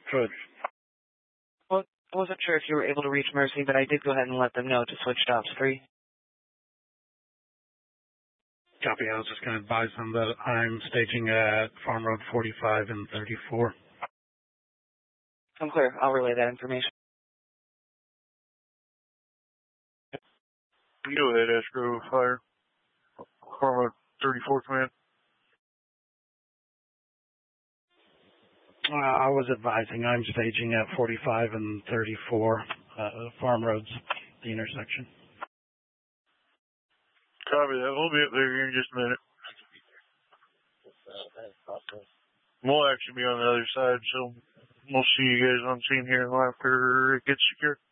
Good. Well, I wasn't sure if you were able to reach Mercy, but I did go ahead and let them know to switch to Ops 3. Copy. I was just going to advise them that I'm staging at Farm Road 45 and 34. I'm clear. I'll relay that information. Go ahead, Escrow Fire. Farm Road 34, command. I was advising I'm staging at 45 and 34 Farm Roads, the intersection. Copy that. We'll be up there here in just a minute. We'll actually be on the other side, so we'll see you guys on scene here after it gets secure.